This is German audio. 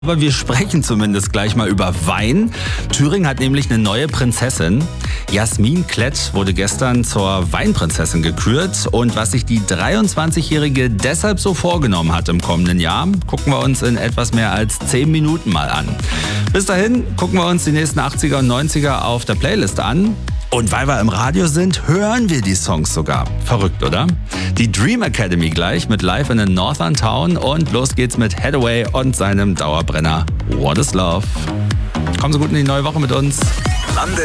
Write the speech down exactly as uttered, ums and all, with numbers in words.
Aber wir sprechen zumindest gleich mal über Wein. Thüringen hat nämlich eine neue Prinzessin. Jasmin Klett wurde gestern zur Weinprinzessin gekürt. Und was sich die dreiundzwanzigjährige deshalb so vorgenommen hat im kommenden Jahr, gucken wir uns in etwas mehr als zehn Minuten mal an. Bis dahin gucken wir uns die nächsten achtziger und neunziger auf der Playlist an. Und weil wir im Radio sind, hören wir die Songs sogar. Verrückt, oder? Die Dream Academy gleich mit Live in a Northern Town und los geht's mit Hathaway und seinem Dauerbrenner What is Love. Kommen Sie gut in die neue Woche mit uns.